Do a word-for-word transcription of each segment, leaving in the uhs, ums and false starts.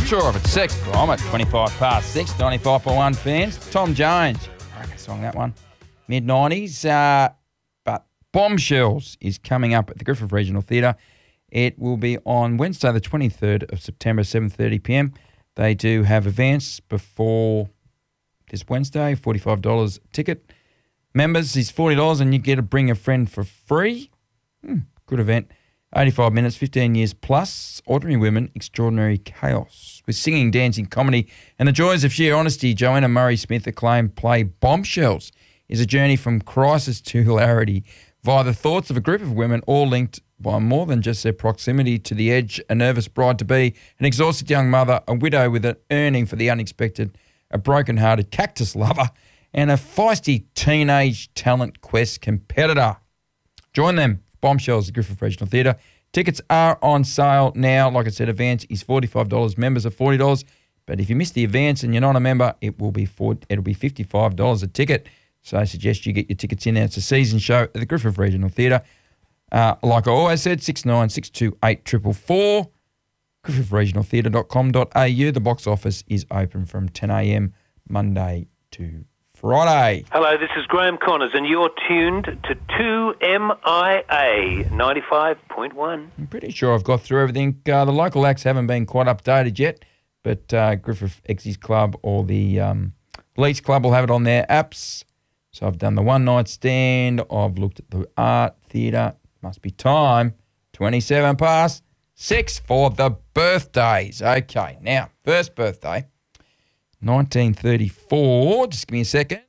sure if it's six. Well, I'm at twenty-five past six, ninety-five point one fans. Tom Jones. I reckon song that one. mid nineties. Uh, but Bombshells is coming up at the Griffith Regional Theatre. It will be on Wednesday the twenty-third of September, seven thirty p m. They do have events before this Wednesday, forty-five dollars ticket. Members is forty dollars and you get to bring a friend for free. Hmm, good event. eighty-five minutes, fifteen years plus. Ordinary women, extraordinary chaos. With singing, dancing, comedy, and the joys of sheer honesty, Joanna Murray-Smith acclaimed play Bombshells is a journey from crisis to hilarity via the thoughts of a group of women, all linked by more than just their proximity to the edge, a nervous bride-to-be, an exhausted young mother, a widow with an earning for the unexpected, a broken-hearted cactus lover, and a feisty teenage talent quest competitor. Join them, Bombshells at Griffith Regional Theatre. Tickets are on sale now. Like I said, advance is forty-five dollars. Members are forty dollars. But if you miss the advance and you're not a member, it will be for, it'll be fifty-five dollars a ticket. So I suggest you get your tickets in there. It's a season show at the Griffith Regional Theatre. Uh, like I always said, six nine six two eight four four four, griffith regional theatre dot com dot a u. The box office is open from ten a m Monday to Friday. Hello, this is Graham Connors, and you're tuned to two M I A ninety-five point one. I'm pretty sure I've got through everything. Uh, the local acts haven't been quite updated yet, but uh, Griffith Exes Club or the um, Leeds Club will have it on their apps. So I've done the one-night stand. I've looked at the art theatre. Must be time. twenty-seven past six for the birthdays. Okay, now, first birthday, nineteen thirty-four, just give me a second,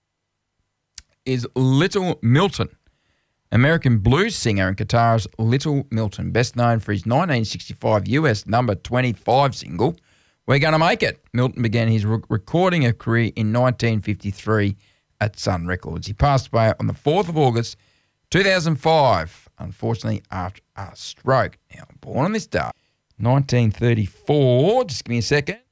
is Little Milton. American blues singer and guitarist Little Milton, best known for his nineteen sixty-five U S number twenty-five single, We're Gonna Make It. Milton began his re- recording a career in nineteen fifty-three at Sun Records. He passed away on the fourth of August, two thousand five, unfortunately after a stroke. Now, born on this day, nineteen thirty-four, just give me a second.